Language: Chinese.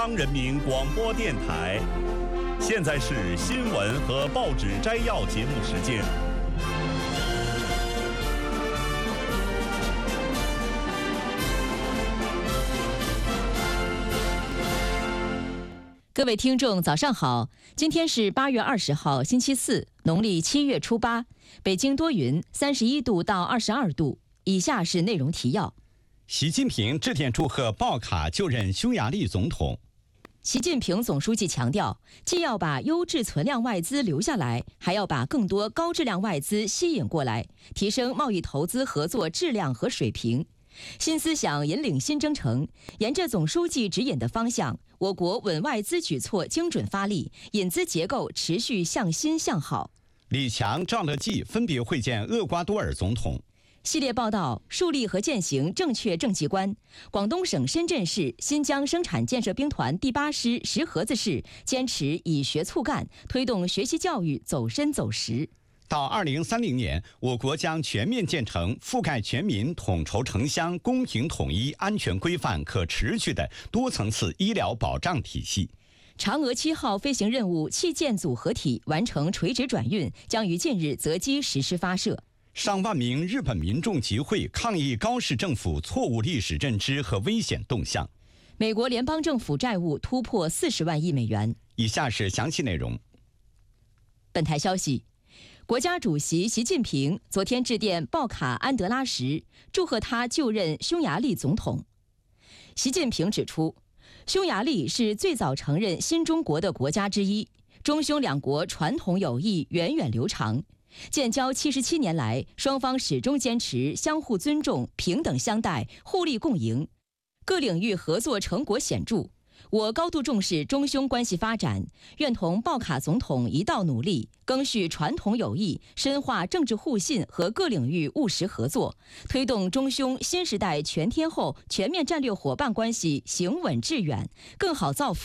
中央人民广播电台，现在是新闻和报纸摘要节目时间。 各位听众，早上好！今天是8月20号，星期四，农历7月初8。北京多云，31度到22度。以下是内容提要： 习近平致电祝贺鲍卡就任匈牙利总统。 习近平总书记强调，既要把优质存量外资留下来，还要把更多高质量外资吸引过来，提升贸易投资合作质量和水平。新思想引领新征程，沿着总书记指引的方向，我国稳外资举措精准发力，引资结构持续向新向好。 李强、赵乐际分别会见厄瓜多尔总统。 系列报道：树立和践行正确政绩观。广东省深圳市新疆生产建设兵团第8师石河子市坚持以学促干，推动学习教育走深走实。 到2030年，我国将全面建成覆盖全民、统筹城乡、公平统一、安全规范、可持续的多层次医疗保障体系。 嫦娥7号飞行任务器件组合体完成垂直转运，将于近日择机实施发射。 上万名日本民众集会抗议高市政府错误历史认知和危险动向。 美国联邦政府债务突破40万亿美元。 以下是详细内容。 本台消息，国家主席习近平昨天致电鲍卡安德拉什，祝贺他就任匈牙利总统。习近平指出，匈牙利是最早承认新中国的国家之一，中匈两国传统友谊源远流长。建交77年来，双方始终坚持相互尊重、平等相待、互利共赢，各领域合作成果显著。我高度重视中匈关系发展，愿同鲍卡总统一道努力，赓续传统友谊，深化政治互信和各领域务实合作，推动中匈新时代全天候、全面战略伙伴关系行稳致远，更好造福